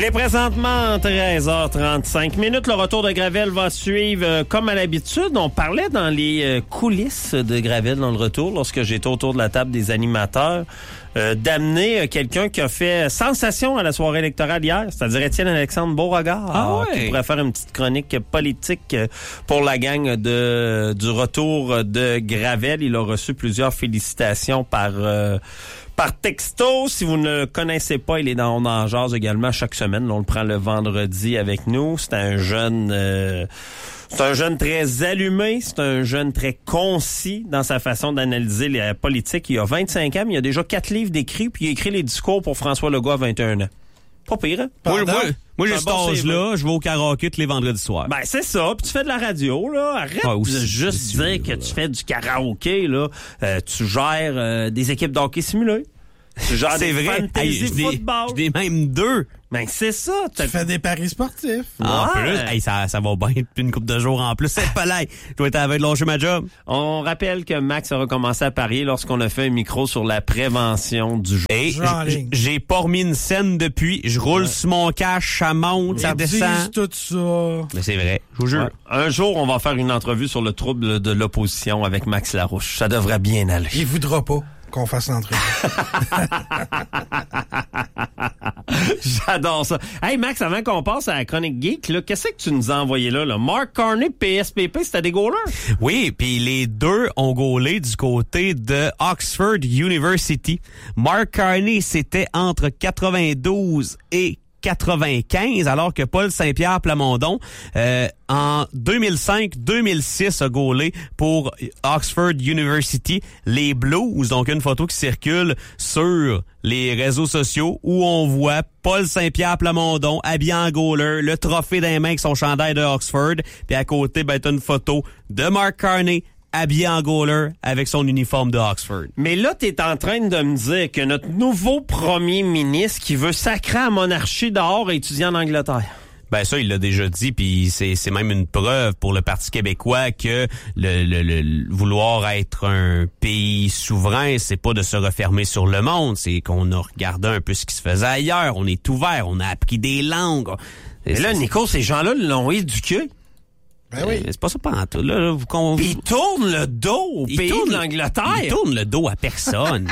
Il est présentement 13h35 minutes. Le retour de Gravel va suivre comme à l'habitude. On parlait dans les coulisses de Gravel dans le retour, lorsque j'étais autour de la table des animateurs, d'amener quelqu'un qui a fait sensation à la soirée électorale hier, c'est-à-dire Étienne-Alexandre Beauregard, qui pourrait faire une petite chronique politique pour la gang du retour de Gravel. Il a reçu plusieurs félicitations par texto. Si vous ne le connaissez pas, il est dans On en jase également chaque semaine. Là, on le prend le vendredi avec nous. C'est un jeune très allumé. C'est un jeune très concis dans sa façon d'analyser la politique. Il a 25 ans, mais il a déjà 4 livres d'écrits, puis il a écrit les discours pour François Legault à 21 ans. Pas pire, hein? Moi, j'ai cet âge-là, je vais au karaoké tous les vendredis soirs. Ben, c'est ça. Puis tu fais de la radio, là. Arrête de juste dire que tu fais du karaoké, là. Tu gères des équipes d'hockey simulées. Tu gères des fantasy football. J'ai même 2. Ben, c'est ça. Tu fais des paris sportifs. En plus, ça va bien une couple de jours en plus. C'est pas là. Je dois être avec de lâcher ma job. On rappelle que Max a recommencé à parier lorsqu'on a fait un micro sur la prévention du jeu. Et j'ai pas remis une scène depuis. Je roule sur mon cash, ça monte, ça descend. Tout ça. Mais c'est vrai, je vous jure. Un jour, on va faire une entrevue sur le trouble de l'opposition avec Max Larouche. Ça devrait bien aller. Il voudra pas qu'on fasse l'entrevue. J'adore ça. Hey Max, avant qu'on passe à la chronique geek, là, qu'est-ce que tu nous as envoyé là? Mark Carney, PSPP, c'était des goalers? Oui, puis les deux ont goalé du côté de Oxford University. Mark Carney, c'était entre 92 et 95, alors que Paul Saint-Pierre Plamondon, en 2005-2006, a gaulé pour Oxford University les Blues. Donc, une photo qui circule sur les réseaux sociaux où on voit Paul Saint-Pierre Plamondon habillé en goaler, le trophée dans les mains avec son chandail de Oxford. Puis à côté, t'as une photo de Mark Carney habillé en goaler avec son uniforme de Oxford. Mais là, t'es en train de me dire que notre nouveau premier ministre qui veut sacrer la monarchie dehors est étudiant en Angleterre. Ben ça, il l'a déjà dit, puis c'est même une preuve pour le Parti québécois que le vouloir être un pays souverain, c'est pas de se refermer sur le monde, c'est qu'on a regardé un peu ce qui se faisait ailleurs, on est ouvert, on a appris des langues. Et là, Nico, ces gens-là l'ont éduqué. Ben oui. C'est pas ça pantoute. Là, Puis ils tournent le dos au pays de l'Angleterre. Ils tournent le dos à personne.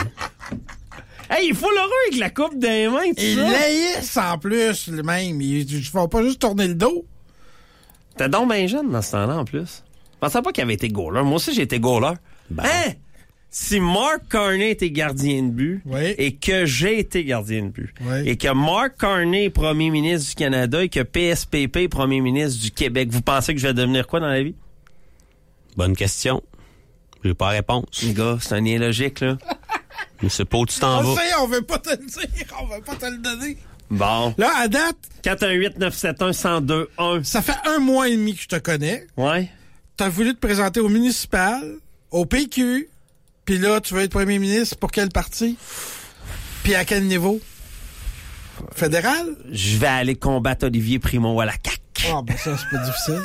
Hey, il faut l'heureux avec la coupe des mains, tu sais. Ils laissent en plus, le même. Ils font pas juste tourner le dos. T'es donc bien jeune dans ce temps-là, en plus. Je pensais pas qu'il avait été goaler. Moi aussi, j'ai été goaler. Ben. Hein? Si Mark Carney était gardien de but, oui, et que j'ai été gardien de but, oui, et que Mark Carney est premier ministre du Canada et que PSPP est premier ministre du Québec, vous pensez que je vais devenir quoi dans la vie? Bonne question. J'ai pas réponse. Les gars, c'est un lien logique, là. Je sais pas où tu t'en vas. On sait, on veut pas te le dire, on veut pas te le donner. Bon. Là, à date... 418-971-1021. Ça fait 1 mois et demi que je te connais. Ouais. T'as voulu te présenter au municipal, au PQ, puis là, tu veux être premier ministre pour quel parti? Puis à quel niveau? Fédéral? Je vais aller combattre Olivier Primo à la CAQ. Ah, ben ça, c'est pas difficile.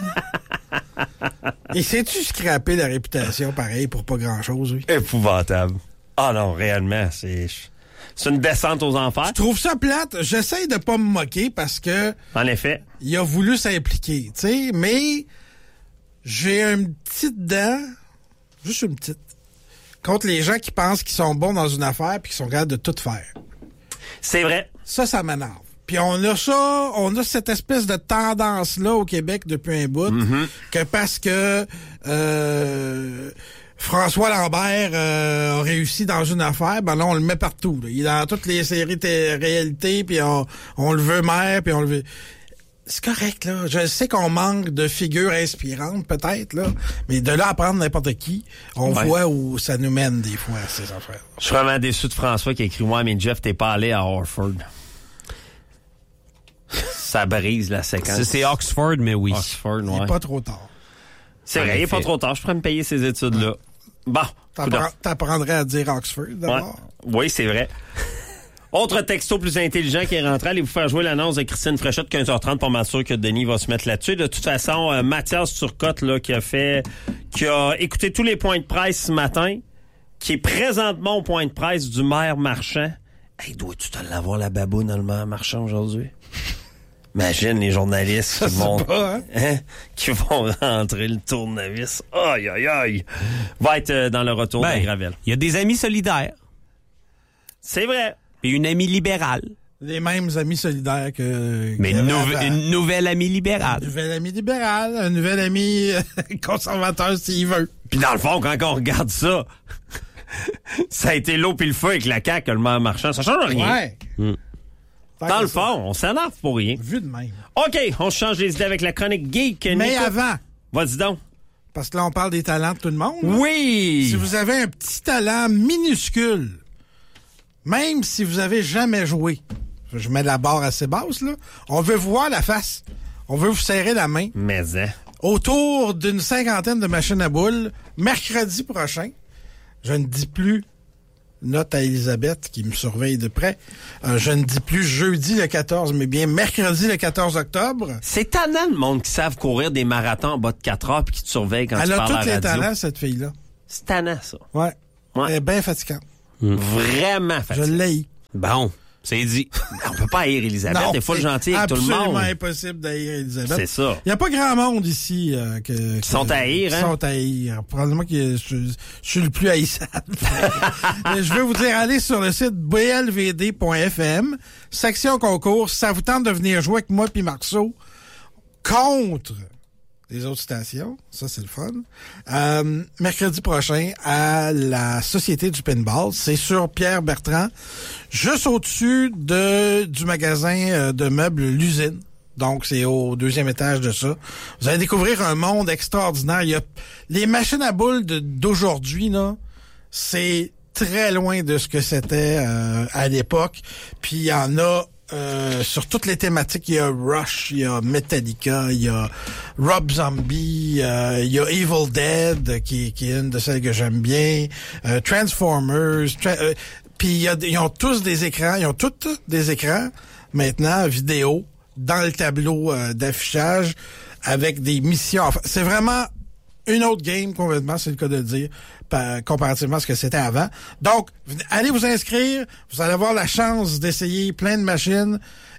Et sais-tu scraper la réputation pareil pour pas grand-chose, oui? Épouvantable. Ah non, réellement, c'est une descente aux enfers. Je trouve ça plate. J'essaie de pas me moquer parce que... En effet. Il a voulu s'impliquer, tu sais, mais j'ai une petite dent, juste une petite, contre les gens qui pensent qu'ils sont bons dans une affaire puis qui sont capables de tout faire. C'est vrai. Ça m'énerve. Puis on a cette espèce de tendance-là au Québec depuis un bout, que parce que François Lambert a réussi dans une affaire, ben là, on le met partout. Là. Il est dans toutes les séries réalité, puis on le veut maire, puis on le veut... C'est correct, là. Je sais qu'on manque de figures inspirantes, peut-être, là. Mais de là à prendre n'importe qui, on voit où ça nous mène, des fois, ces affaires. Je suis vraiment déçu de François qui a écrit « Ouais, mais Jeff, t'es pas allé à Orford. » Ça brise la séquence. C'est Oxford, mais oui. Oxford, ouais. Il n'est pas trop tard. C'est vrai, il n'est pas trop tard. Je pourrais me payer ces études-là. Ouais. Bon. T'apprendrais à dire Oxford, d'abord. Ouais. Oui, c'est vrai. Autre texto plus intelligent qui est rentré, allez vous faire jouer l'annonce de Christine Fréchette 15h30, pas mal sûr que Denis va se mettre là-dessus. De toute façon, Mathias Turcotte, là, qui a écouté tous les points de presse ce matin, qui est présentement au point de presse du maire Marchand. Hey, dois-tu te l'avoir la baboune dans le maire Marchand aujourd'hui? Imagine les journalistes Hein? Qui vont rentrer le tournevis. Aïe, aïe, aïe. Va être dans le retour de Gravel. Il y a des amis solidaires. C'est vrai. Et une amie libérale. Les mêmes amis solidaires que... Mais une nouvelle amie libérale. Une nouvelle amie libérale, un nouvel ami conservateur s'il veut. Puis dans le fond, quand on regarde ça, ça a été l'eau puis le feu avec la CAQ, le maire Marchand. Ça change rien. Ouais. Dans le fond, on s'énerve pour rien. Vu de même. OK, on change les idées avec la chronique geek. Mais Nico, avant, vas-y donc. parce que là, on parle des talents de tout le monde. là. Oui! Si vous avez un petit talent minuscule, même si vous avez jamais joué, je mets la barre assez basse, là, on veut voir la face. On veut vous serrer la main. Mais, hein. Autour d'une 50aine de machines à boules, mercredi prochain, je ne dis plus, note à Elisabeth qui me surveille de près, je ne dis plus jeudi le 14, mais bien mercredi le 14 octobre. C'est tannant le monde qui savent courir des marathons en bas de 4 heures puis qui te surveillent quand Elle tu a parles tous à la les radio. talents, cette fille-là. C'est tannant, ça. Ouais. Ouais. Elle est bien fatigante. Vraiment Je fatigué. l'ai. Bon, c'est dit. On peut pas haïr Elisabeth. Non, Des fois, c'est gentil avec tout le absolument monde. impossible d'haïr Elisabeth. C'est ça. Il n'y a pas grand monde ici qui sont à haïr, qui hein? sont à haïr. Probablement que je suis le plus haïssable. Mais je veux vous dire, allez sur le site blvd.fm, section concours. Si ça vous tente de venir jouer avec moi puis Marceau contre les autres stations, ça c'est le fun. Mercredi prochain à la Société du Pinball, c'est sur Pierre Bertrand, juste au-dessus du magasin de meubles L'Usine. Donc c'est au 2e étage de ça. Vous allez découvrir un monde extraordinaire. Il y a les machines à boules d'aujourd'hui là, c'est très loin de ce que c'était à l'époque. Puis il y en a sur toutes les thématiques, il y a Rush, il y a Metallica, il y a Rob Zombie, il y a Evil Dead, qui est une de celles que j'aime bien, Transformers, puis ils ont tous des écrans, ils ont toutes des écrans maintenant vidéo dans le tableau d'affichage avec des missions. Enfin, c'est vraiment une autre game complètement, c'est le cas de le dire, comparativement à ce que c'était avant. Donc, allez vous inscrire, vous allez avoir la chance d'essayer plein de machines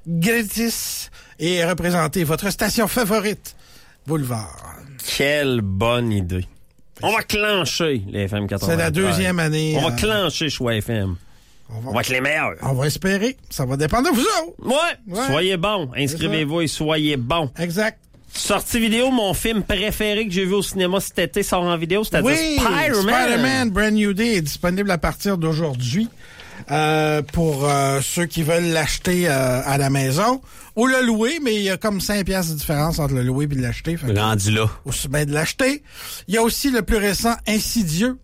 gratis et représenter votre station favorite, Boulevard. Quelle bonne idée. On va clencher les FM 80. C'est la 2e année. On va clencher Choix FM. On va être les meilleurs. On va espérer. Ça va dépendre de vous autres. Ouais. Soyez bons. Inscrivez-vous et soyez bons. Exact. Sortie vidéo, mon film préféré que j'ai vu au cinéma cet été sort en vidéo, c'est-à-dire Oui, Spider-Man Brand New Day est disponible à partir d'aujourd'hui pour ceux qui veulent l'acheter à la maison ou le louer, mais il y a comme 5 piastres de différence entre le louer et l'acheter. Rendu là. Aussi bien de l'acheter. Il y a aussi le plus récent Insidieux.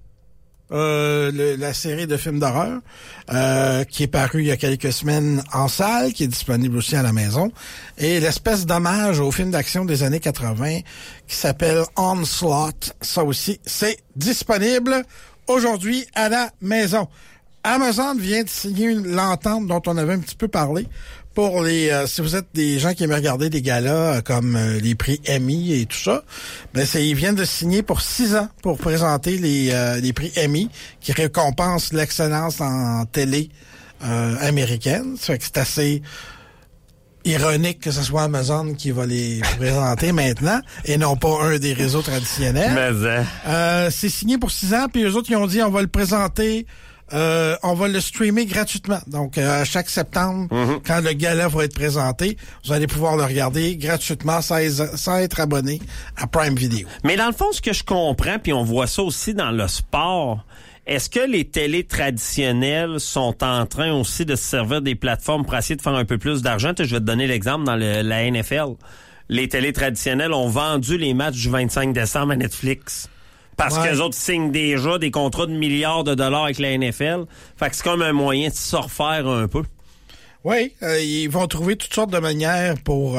La série de films d'horreur qui est paru il y a quelques semaines en salle, qui est disponible aussi à la maison, et l'espèce d'hommage au film d'action des années 80 qui s'appelle Onslaught. Ça aussi, c'est disponible aujourd'hui à la maison. Amazon vient de signer l'entente dont on avait un petit peu parlé pour si vous êtes des gens qui aiment regarder des galas comme les prix Emmy et tout ça, ben ils viennent de signer pour 6 ans pour présenter les prix Emmy qui récompensent l'excellence en télé américaine. Ça fait que c'est assez ironique que ce soit Amazon qui va les présenter maintenant et non pas un des réseaux traditionnels. C'est signé pour 6 ans, puis eux autres ils ont dit on va le présenter. On va le streamer gratuitement. Donc, à chaque septembre, quand le gala va être présenté, vous allez pouvoir le regarder gratuitement sans être abonné à Prime Video. Mais dans le fond, ce que je comprends, puis on voit ça aussi dans le sport, est-ce que les télés traditionnelles sont en train aussi de se servir des plateformes pour essayer de faire un peu plus d'argent? Je vais te donner l'exemple dans la NFL. Les télés traditionnelles ont vendu les matchs du 25 décembre à Netflix. Parce qu'eux autres signent déjà des contrats de milliards de dollars avec la NFL. Fait que c'est comme un moyen de se refaire un peu. Oui, ils vont trouver toutes sortes de manières pour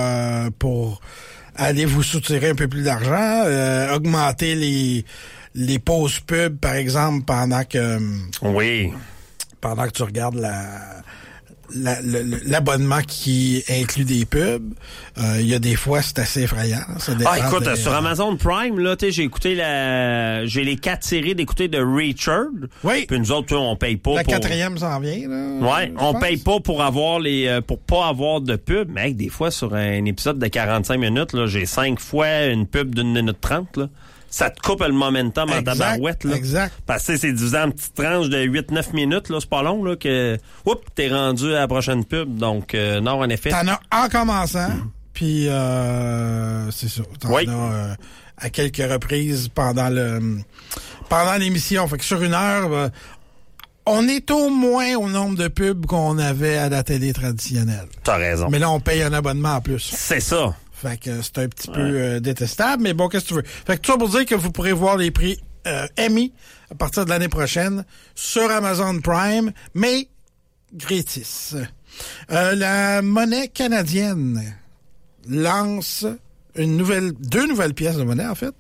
aller vous soutirer un peu plus d'argent, augmenter les pauses pub, par exemple, pendant que tu regardes l'abonnement qui inclut des pubs. Il y a des fois, c'est assez effrayant. Ça dépend écoute, sur Amazon Prime, là, j'ai écouté j'ai les 4 séries d'écouter de Richard. Oui. Puis nous autres, on paye pas la pour... 4e s'en vient, là. Ouais, on paye pas pour avoir pour pas avoir de pub. Mais des fois, sur un épisode de 45 minutes, là, j'ai 5 fois une pub d'1 minute 30, là. Ça te coupe le momentum en tabarouette, là. Exact. Parce que c'est divisé en petites tranches de 8-9 minutes, là. C'est pas long, là, que, t'es rendu à la prochaine pub. Donc, non, en effet. T'en as en commençant, puis c'est ça. T'en as à quelques reprises pendant l'émission. Fait que sur 1 heure, on est au moins au nombre de pubs qu'on avait à la télé traditionnelle. T'as raison. Mais là, on paye un abonnement en plus. C'est ça. Fait que c'est un petit peu détestable, mais bon, qu'est-ce que tu veux? Fait que tout ça pour dire que vous pourrez voir les prix Emmy à partir de l'année prochaine sur Amazon Prime, mais gratis. La monnaie canadienne lance deux nouvelles pièces de monnaie, en fait,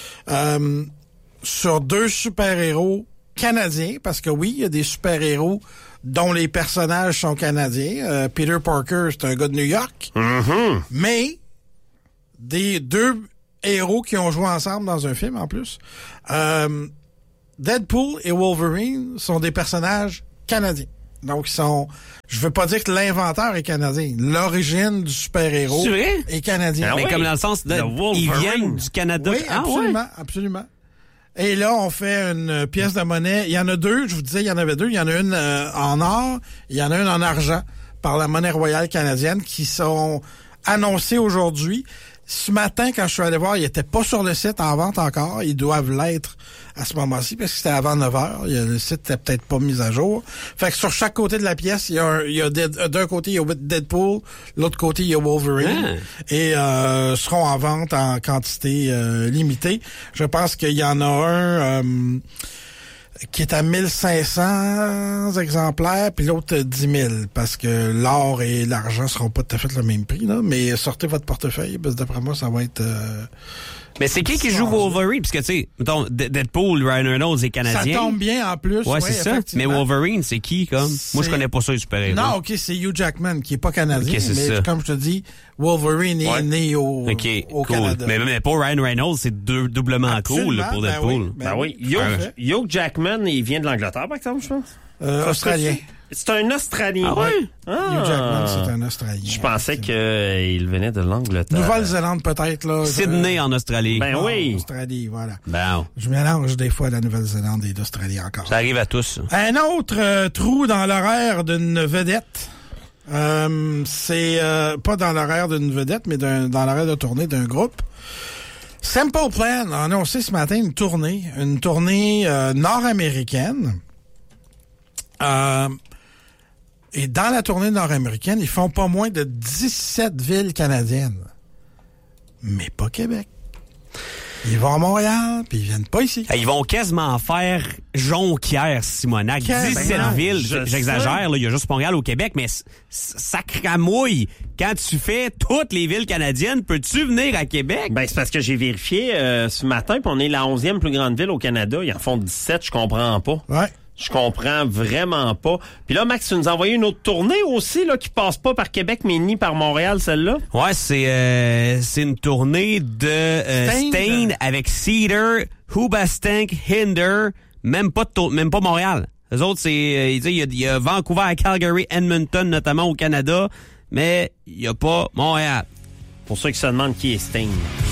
sur 2 super-héros canadiens, parce que oui, il y a des super-héros dont les personnages sont canadiens. Peter Parker, c'est un gars de New York. Mm-hmm. Mais des 2 héros qui ont joué ensemble dans un film, en plus. Deadpool et Wolverine sont des personnages canadiens. Donc, je veux pas dire que l'inventeur est canadien. L'origine du super-héros est canadien. Mais comme dans le sens ils viennent du Canada. Oui, absolument. Et là, on fait une pièce de monnaie. Il y en a 2, je vous disais, il y en avait 2. Il y en a une en or, il y en a une en argent par la monnaie royale canadienne qui sont annoncées aujourd'hui. Ce matin, quand je suis allé voir, ils n'étaient pas sur le site en vente encore. Ils doivent l'être à ce moment-ci parce que c'était avant 9 heures. Le site n'était peut-être pas mis à jour. Fait que sur chaque côté de la pièce, d'un côté, il y a Deadpool, l'autre côté, il y a Wolverine. Et seront en vente en quantité limitée. Je pense qu'il y en a un qui est à 1500 exemplaires, puis l'autre 10 000, parce que l'or et l'argent seront pas tout à fait le même prix, là, mais sortez votre portefeuille, parce que d'après moi, ça va être... Mais c'est qui joue Wolverine? Parce que, tu sais, mettons, Deadpool, Ryan Reynolds est canadien. Ça tombe bien, en plus. Ouais, c'est ça. Mais Wolverine, c'est qui, comme? Moi, je connais pas ça, les super-héros. Non, OK, c'est Hugh Jackman, qui est pas canadien. Okay, mais ça. Comme je te dis, Wolverine est né au cool. Canada. Mais pour Ryan Reynolds, c'est doublement absolument, cool, pour Deadpool. Oui. Hugh Jackman, il vient de l'Angleterre, par exemple, je pense. Australien. C'est un Australien. Ah ouais? Hugh Jackman, c'est un Australien. Je pensais qu'il venait de l'Angleterre. Nouvelle-Zélande, peut-être, là. Sydney, en Australie. Ben oui. Australie, voilà. Ben. Je mélange des fois la Nouvelle-Zélande et l'Australie encore. Ça arrive à tous. Un autre trou dans l'horaire d'une vedette. C'est pas dans l'horaire d'une vedette, mais dans l'horaire de tournée d'un groupe. Simple Plan a annoncé ce matin une tournée nord-américaine. Et dans la tournée nord-américaine, ils font pas moins de 17 villes canadiennes. Mais pas Québec. Ils vont à Montréal, puis ils viennent pas ici. Ils vont quasiment faire Jonquière, Simonac. 17 villes, j'exagère, là, il y a juste Montréal au Québec, mais ça cramouille. Quand tu fais toutes les villes canadiennes, peux-tu venir à Québec? Ben, c'est parce que j'ai vérifié ce matin, puis on est la 11e plus grande ville au Canada. Ils en font 17, je comprends pas. Ouais. Je comprends vraiment pas. Puis là, Max, tu nous as envoyé une autre tournée aussi, là, qui passe pas par Québec, mais ni par Montréal, celle-là. Ouais, c'est une tournée de Stain avec Cedar, Hoobastank, Hinder, même pas Montréal. Les autres, il y a Vancouver, Calgary, Edmonton, notamment au Canada, mais il y a pas Montréal. Pour ceux qui se demandent qui est Stain.